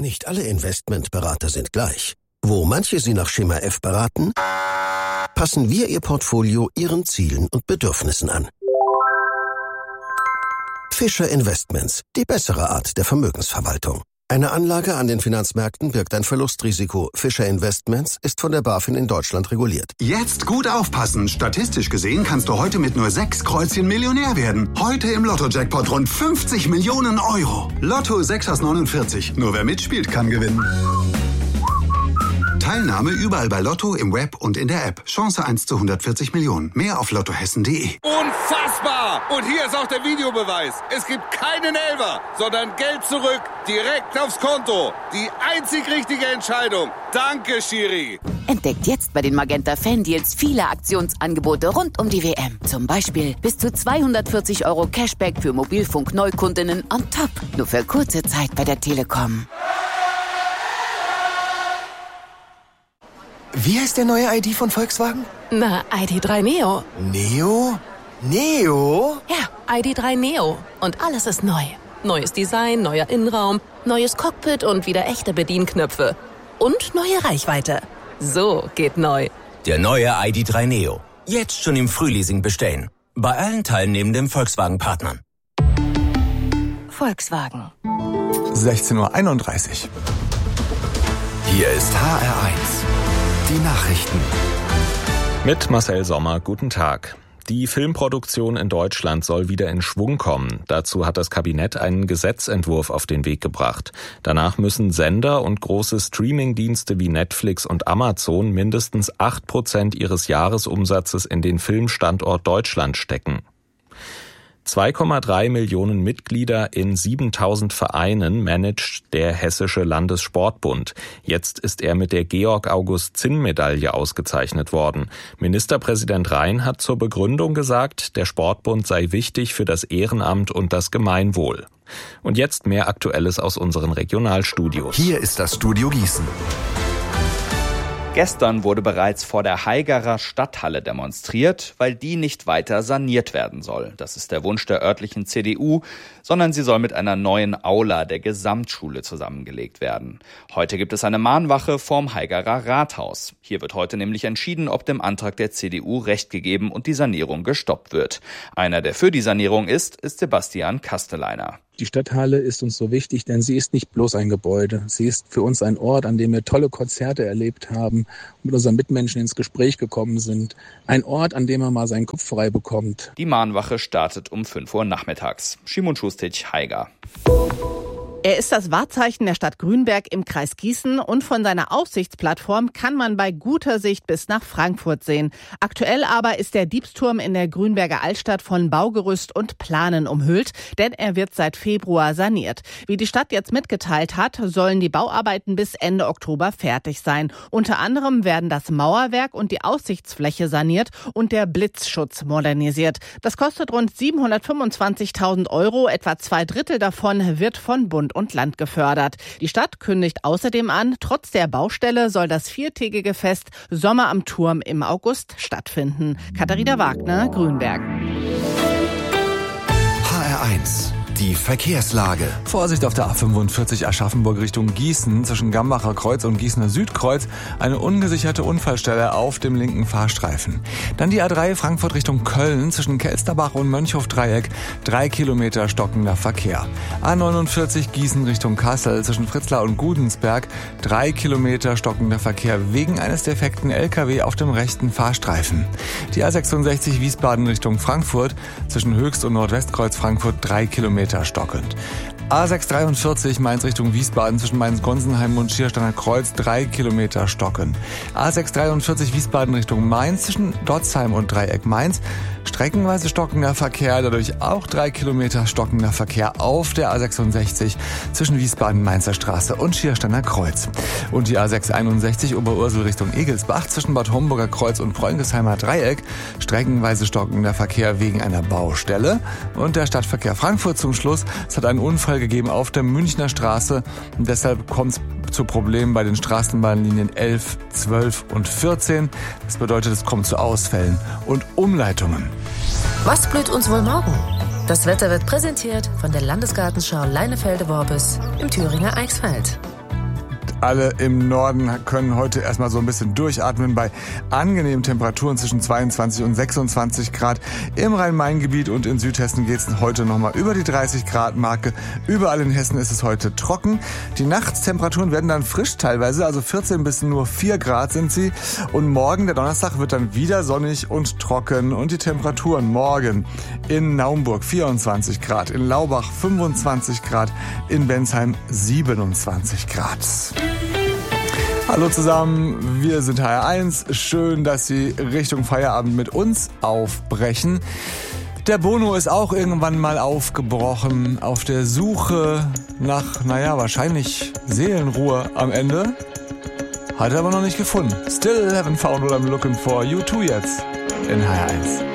Nicht alle Investmentberater sind gleich. Wo manche Sie nach Schema F beraten, passen wir Ihr Portfolio Ihren Zielen und Bedürfnissen an. Fischer Investments, die bessere Art der Vermögensverwaltung. Eine Anlage an den Finanzmärkten birgt ein Verlustrisiko. Fischer Investments ist von der BaFin in Deutschland reguliert. Jetzt gut aufpassen. Statistisch gesehen kannst du heute mit nur 6 Kreuzchen Millionär werden. Heute im Lotto-Jackpot rund 50 Millionen Euro. Lotto 6 aus 49. Nur wer mitspielt, kann gewinnen. Teilnahme überall bei Lotto, im Web und in der App. Chance 1 zu 140 Millionen. Mehr auf lottohessen.de. Unfassbar! Und hier ist auch der Videobeweis. Es gibt keinen Elfer, sondern Geld zurück, direkt aufs Konto. Die einzig richtige Entscheidung. Danke, Schiri. Entdeckt jetzt bei den Magenta Fan-Deals viele Aktionsangebote rund um die WM. Zum Beispiel bis zu 240 € Cashback für Mobilfunk-Neukundinnen on top. Nur für kurze Zeit bei der Telekom. Wie heißt der neue ID von Volkswagen? Na, ID.3 Neo. Neo? Neo? Ja, ID.3 Neo. Und alles ist neu. Neues Design, neuer Innenraum, neues Cockpit und wieder echte Bedienknöpfe. Und neue Reichweite. So geht neu. Der neue ID.3 Neo. Jetzt schon im Frühleasing bestellen. Bei allen teilnehmenden Volkswagen-Partnern. Volkswagen. 16:31 Uhr. Hier ist HR1. Die Nachrichten. Mit Marcel Sommer, guten Tag. Die Filmproduktion in Deutschland soll wieder in Schwung kommen. Dazu hat das Kabinett einen Gesetzentwurf auf den Weg gebracht. Danach müssen Sender und große Streamingdienste wie Netflix und Amazon mindestens 8% ihres Jahresumsatzes in den Filmstandort Deutschland stecken. 2,3 Millionen Mitglieder in 7.000 Vereinen managt der Hessische Landessportbund. Jetzt ist er mit der Georg-August-Zinn-Medaille ausgezeichnet worden. Ministerpräsident Rhein hat zur Begründung gesagt, der Sportbund sei wichtig für das Ehrenamt und das Gemeinwohl. Und jetzt mehr Aktuelles aus unseren Regionalstudios. Hier ist das Studio Gießen. Gestern wurde bereits vor der Haigerer Stadthalle demonstriert, weil die nicht weiter saniert werden soll. Das ist der Wunsch der örtlichen CDU, sondern sie soll mit einer neuen Aula der Gesamtschule zusammengelegt werden. Heute gibt es eine Mahnwache vorm Haigerer Rathaus. Hier wird heute nämlich entschieden, ob dem Antrag der CDU Recht gegeben und die Sanierung gestoppt wird. Einer, der für die Sanierung ist Sebastian Kasteleiner. Die Stadthalle ist uns so wichtig, denn sie ist nicht bloß ein Gebäude. Sie ist für uns ein Ort, an dem wir tolle Konzerte erlebt haben, mit unseren Mitmenschen ins Gespräch gekommen sind. Ein Ort, an dem man mal seinen Kopf frei bekommt. Die Mahnwache startet um 5 Uhr nachmittags. Simon Schustic, Haiger. Er ist das Wahrzeichen der Stadt Grünberg im Kreis Gießen und von seiner Aussichtsplattform kann man bei guter Sicht bis nach Frankfurt sehen. Aktuell aber ist der Diebsturm in der Grünberger Altstadt von Baugerüst und Planen umhüllt, denn er wird seit Februar saniert. Wie die Stadt jetzt mitgeteilt hat, sollen die Bauarbeiten bis Ende Oktober fertig sein. Unter anderem werden das Mauerwerk und die Aussichtsfläche saniert und der Blitzschutz modernisiert. Das kostet rund 725.000 €, etwa 2/3 davon wird von Bund und Land gefördert. Die Stadt kündigt außerdem an, trotz der Baustelle soll das 4-tägige Fest Sommer am Turm im August stattfinden. Katharina Wagner, Grünberg. HR1. Die Verkehrslage. Vorsicht auf der A45 Aschaffenburg Richtung Gießen zwischen Gambacher Kreuz und Gießener Südkreuz. Eine ungesicherte Unfallstelle auf dem linken Fahrstreifen. Dann die A3 Frankfurt Richtung Köln zwischen Kelsterbach und Mönchhof-Dreieck. 3 Kilometer stockender Verkehr. A49 Gießen Richtung Kassel zwischen Fritzlar und Gudensberg. 3 Kilometer stockender Verkehr wegen eines defekten LKW auf dem rechten Fahrstreifen. Die A66 Wiesbaden Richtung Frankfurt zwischen Höchst- und Nordwestkreuz Frankfurt. 3 Kilometer stockend. A643 Mainz Richtung Wiesbaden zwischen Mainz-Gonsenheim und Schiersteiner Kreuz 3 Kilometer stockend. A643 Wiesbaden Richtung Mainz zwischen Dotzheim und Dreieck Mainz. Streckenweise stockender Verkehr, dadurch auch 3 Kilometer stockender Verkehr auf der A66 zwischen Wiesbaden-Mainzer Straße und Schiersteiner Kreuz. Und die A661 Oberursel Richtung Egelsbach zwischen Bad Homburger Kreuz und Freundesheimer Dreieck. Streckenweise stockender Verkehr wegen einer Baustelle. Und der Stadtverkehr Frankfurt zum Schluss. Es hat einen Unfall gegeben auf der Münchner Straße. Und deshalb kommt es zu Problemen bei den Straßenbahnlinien 11, 12 und 14. Das bedeutet, es kommt zu Ausfällen und Umleitungen. Was blüht uns wohl morgen? Das Wetter wird präsentiert von der Landesgartenschau Leinefelde-Worbis im Thüringer Eichsfeld. Alle im Norden können heute erstmal so ein bisschen durchatmen bei angenehmen Temperaturen zwischen 22 und 26 Grad. Im Rhein-Main-Gebiet und in Südhessen geht es heute nochmal über die 30 Grad Marke. Überall in Hessen ist es heute trocken. Die Nachtstemperaturen werden dann frisch teilweise, also 14 bis nur 4 Grad sind sie. Und morgen, der Donnerstag, wird dann wieder sonnig und trocken. Und die Temperaturen morgen in Naumburg 24 Grad, in Laubach 25 Grad, in Bensheim 27 Grad. Hallo zusammen, wir sind HR1. Schön, dass Sie Richtung Feierabend mit uns aufbrechen. Der Bono ist auch irgendwann mal aufgebrochen auf der Suche nach, wahrscheinlich Seelenruhe am Ende. Hat er aber noch nicht gefunden. Still haven't found what I'm looking for. You too jetzt in HR1.